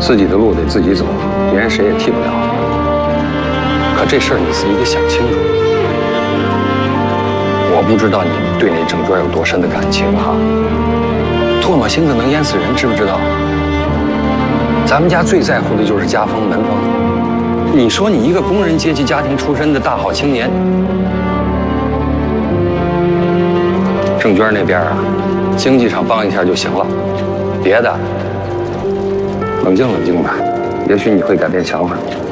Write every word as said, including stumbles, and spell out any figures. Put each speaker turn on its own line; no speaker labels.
自己的路得自己走，别人谁也替不了。可这事儿你自己得想清楚。我不知道你对那郑娟有多深的感情哈。唾沫星子能淹死人，知不知道？咱们家最在乎的就是家风门风。你说你一个工人阶级家庭出身的大好青年，郑娟那边啊，经济上帮一下就行了，别的冷静冷静吧，也许你会改变想法。